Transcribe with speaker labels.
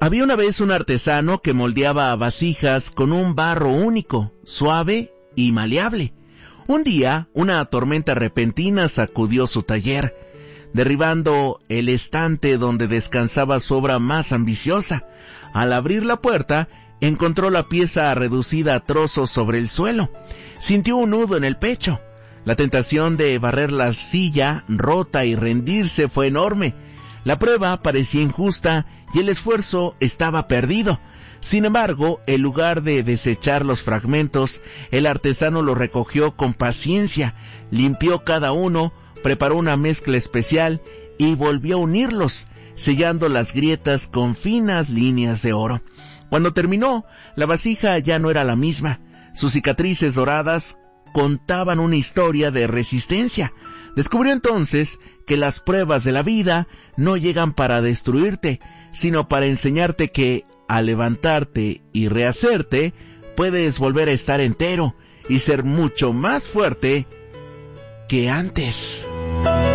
Speaker 1: Había una vez un artesano que moldeaba vasijas con un barro único, suave y maleable. Un día, una tormenta repentina sacudió su taller, derribando el estante donde descansaba su obra más ambiciosa. Al abrir la puerta, encontró la pieza reducida a trozos sobre el suelo. Sintió un nudo en el pecho. La tentación de barrer la silla rota y rendirse fue enorme. La prueba parecía injusta y el esfuerzo estaba perdido. Sin embargo, en lugar de desechar los fragmentos, el artesano los recogió con paciencia, limpió cada uno, preparó una mezcla especial y volvió a unirlos, sellando las grietas con finas líneas de oro. Cuando terminó, la vasija ya no era la misma. Sus cicatrices doradas contaban una historia de resistencia. Descubrió entonces que las pruebas de la vida no llegan para destruirte, sino para enseñarte que, al levantarte y rehacerte, puedes volver a estar entero y ser mucho más fuerte que antes.